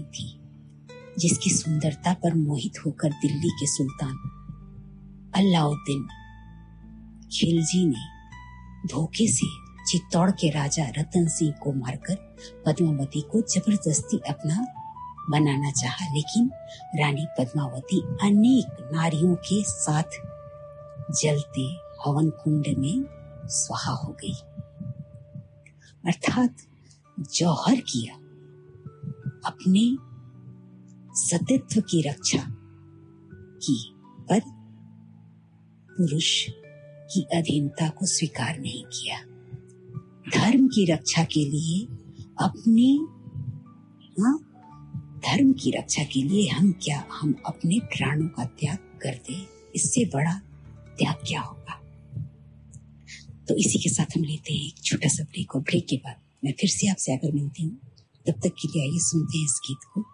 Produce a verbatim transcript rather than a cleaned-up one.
थी, जिसकी सुंदरता पर मोहित होकर दिल्ली के सुल्तान अलाउद्दीन खिलजी ने धोखे से चित्तौड़ के राजा रतन सिंह को मारकर पद्मावती को जबरदस्ती अपना बनाना चाहा, लेकिन रानी पद्मावती अनेक नारियों के साथ जलते हवन कुंड में स्वाहा हो गई, अर्थात जौहर किया। अपने सतीत्व की रक्षा की, पर पुरुष की अधीनता को स्वीकार नहीं किया। धर्म की रक्षा के लिए अपने हाँ धर्म की रक्षा के लिए हम क्या हम अपने प्राणों का त्याग कर दे, इससे बड़ा त्याग क्या होगा। तो इसी के साथ हम लेते हैं एक छोटा सा ब्रेक, और ब्रेक के बाद मैं फिर से आपसे आकर मिलती हूँ। तब तक के लिए आइए सुनते हैं इस गीत को।